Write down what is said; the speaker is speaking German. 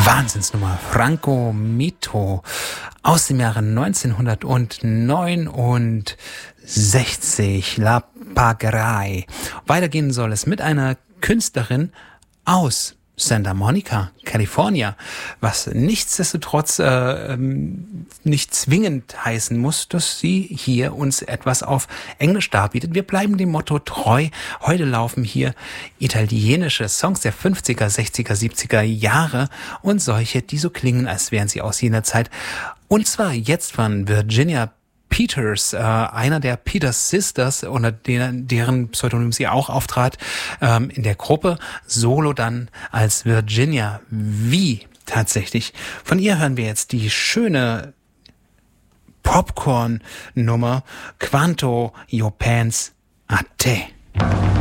Wahnsinnsnummer. Franco Mito aus dem Jahre 1969. La Pagrai. Weitergehen soll es mit einer Künstlerin aus Santa Monica, California, was nichtsdestotrotz nicht zwingend heißen muss, dass sie hier uns etwas auf Englisch darbietet. Wir bleiben dem Motto treu. Heute laufen hier italienische Songs der 50er, 60er, 70er Jahre und solche, die so klingen, als wären sie aus jener Zeit. Und zwar jetzt von Virginia Peters, einer der Peters Sisters, unter deren Pseudonym sie auch auftrat, in der Gruppe, solo dann als Virginia V tatsächlich. Von ihr hören wir jetzt die schöne Popcorn-Nummer Quanto Io Pens a Te.